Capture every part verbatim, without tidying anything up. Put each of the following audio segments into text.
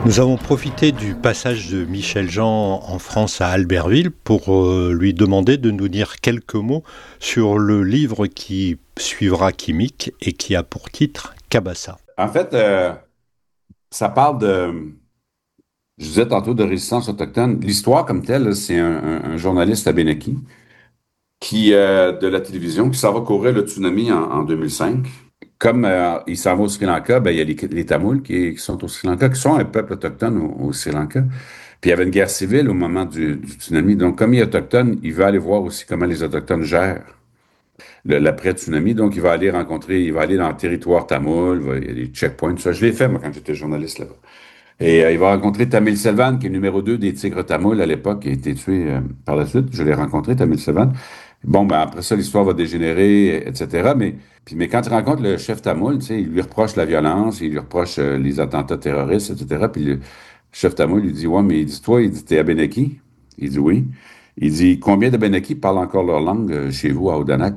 Nous avons profité du passage de Michel Jean en France à Albertville pour euh, lui demander de nous dire quelques mots sur le livre qui suivra Khimik et qui a pour titre Cabassa. En fait, euh, ça parle de, je disais tantôt, de résistance autochtone. L'histoire comme telle, là, c'est un, un- un journaliste abénaki qui, euh, de la télévision qui s'en va couvrir le tsunami en, en deux mille cinq. Comme euh, il s'en va au Sri Lanka, ben, il y a les, les Tamouls qui, qui sont au Sri Lanka, qui sont un peuple autochtone au, au Sri Lanka. Puis il y avait une guerre civile au moment du, du tsunami. Donc, comme il est autochtone, il veut aller voir aussi comment les Autochtones gèrent le- l'après-tsunami. Donc, il va aller rencontrer, il va aller dans le territoire tamoul, il, va- il y a des checkpoints, tout ça. Je l'ai fait, moi, quand j'étais journaliste là-bas. Et euh, il va rencontrer Tamil Selvan, qui est numéro deux des Tigres Tamouls à l'époque, qui a été tué euh, par la suite. Je l'ai rencontré, Tamil Selvan. Bon, ben après ça, l'histoire va dégénérer, et cetera. Mais, puis, mais quand il rencontre le chef Tamoul, tu sais, il lui reproche la violence, il lui reproche euh, les attentats terroristes, et cetera. Puis le chef Tamoul lui dit, ouais, mais il dit, toi, il dit, t'es Abénaki? Il dit oui. Il dit, combien d'Abénakis parlent encore leur langue euh, chez vous à Odanak?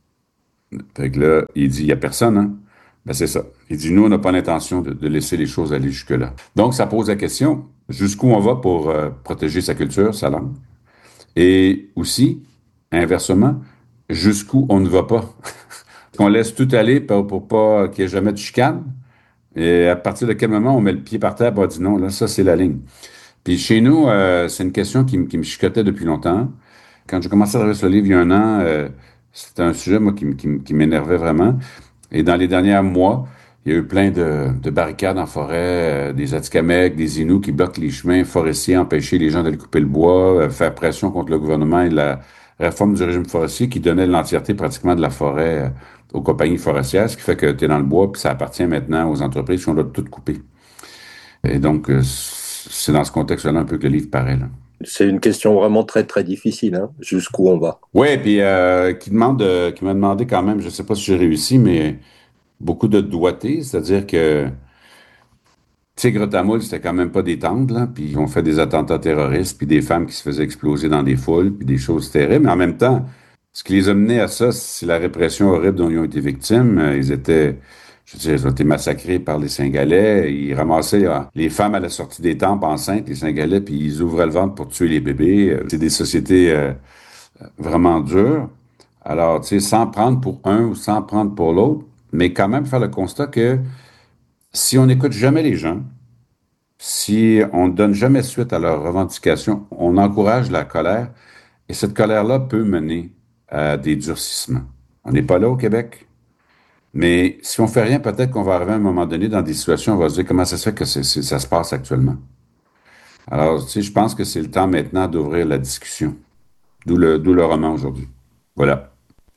Fait que là, il dit, il n'y a personne, hein? Ben, c'est ça. Il dit, nous, on n'a pas l'intention de, de laisser les choses aller jusque-là. Donc, ça pose la question, jusqu'où on va pour euh, protéger sa culture, sa langue? Et aussi, inversement, jusqu'où on ne va pas? Qu'on laisse tout aller pour, pour pas qu'il y ait jamais de chicane? Et à partir de quel moment on met le pied par terre et on dit non, là, ça, c'est la ligne. Puis chez nous, euh, c'est une question qui, me- qui me chicotait depuis longtemps. Quand j'ai commencé à travailler sur le livre il y a un an, euh, c'était un sujet, moi, qui, m- qui, m- qui m'énervait vraiment. Et dans les derniers mois, il y a eu plein de, de barricades en forêt, euh, des Atikamekw, des Inuits qui bloquent les chemins forestiers, empêcher les gens d'aller couper le bois, euh, faire pression contre le gouvernement et la réforme du régime forestier qui donnait l'entièreté pratiquement de la forêt euh, aux compagnies forestières, ce qui fait que tu es dans le bois, puis ça appartient maintenant aux entreprises qui ont doit tout couper. Et donc, euh, c'est dans ce contexte-là un peu que le livre paraît, là. C'est une question vraiment très très difficile, hein, jusqu'où on va. Ouais, puis euh, qui demande, euh, qui m'a demandé quand même, je sais pas si j'ai réussi, mais beaucoup de doigté, c'est-à-dire que Tigre Tamoul, c'était quand même pas des tentes, là, puis ils ont fait des attentats terroristes, puis des femmes qui se faisaient exploser dans des foules, puis des choses terribles, mais en même temps, ce qui les a menés à ça, c'est la répression horrible dont ils ont été victimes. Euh, Ils étaient, je veux dire, ils ont été massacrés par les Cingalais, ils ramassaient euh, les femmes à la sortie des temples enceintes, les Cingalais, puis ils ouvraient le ventre pour tuer les bébés. Euh, C'est des sociétés euh, vraiment dures. Alors, tu sais, sans prendre pour un ou sans prendre pour l'autre, mais quand même faire le constat que si on n'écoute jamais les gens, si on ne donne jamais suite à leurs revendications, on encourage la colère et cette colère-là peut mener à des durcissements. On n'est pas là au Québec, mais si on fait rien, peut-être qu'on va arriver à un moment donné dans des situations où on va se dire comment ça se fait que c'est, c'est- ça se passe actuellement. Alors, tu sais, je pense que c'est le temps maintenant d'ouvrir la discussion, d'où le, d'où le roman aujourd'hui. Voilà.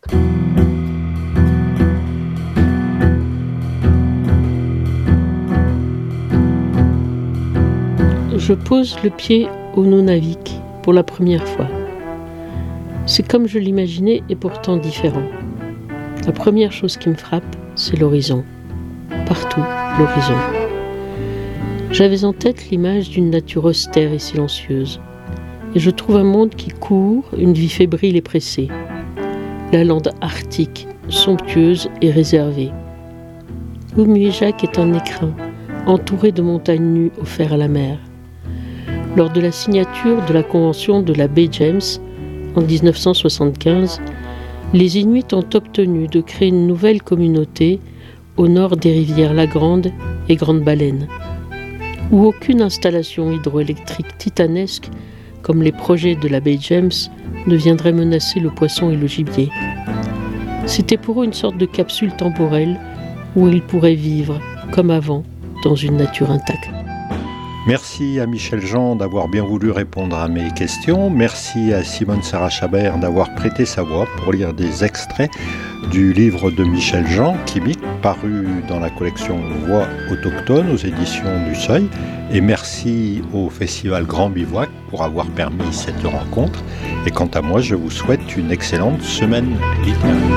Je pose le pied au Nunavik pour la première fois. C'est comme je l'imaginais et pourtant différent. La première chose qui me frappe, c'est l'horizon. Partout, l'horizon. J'avais en tête l'image d'une nature austère et silencieuse. Et je trouve un monde qui court, une vie fébrile et pressée. La lande arctique, somptueuse et réservée. Oumiéjac est un écrin, entouré de montagnes nues offertes à la mer. Lors de la signature de la convention de la baie James en dix-neuf cent soixante-quinze, les Inuits ont obtenu de créer une nouvelle communauté au nord des rivières La Grande et Grande Baleine, où aucune installation hydroélectrique titanesque, comme les projets de la baie James, ne viendrait menacer le poisson et le gibier. C'était pour eux une sorte de capsule temporelle où ils pourraient vivre, comme avant, dans une nature intacte. Merci à Michel Jean d'avoir bien voulu répondre à mes questions. Merci à Simone Sarah-Chabert d'avoir prêté sa voix pour lire des extraits du livre de Michel Jean, Khimik, paru dans la collection Voix autochtones aux éditions du Seuil. Et merci au Festival Grand Bivouac pour avoir permis cette rencontre. Et quant à moi, je vous souhaite une excellente semaine littéraire.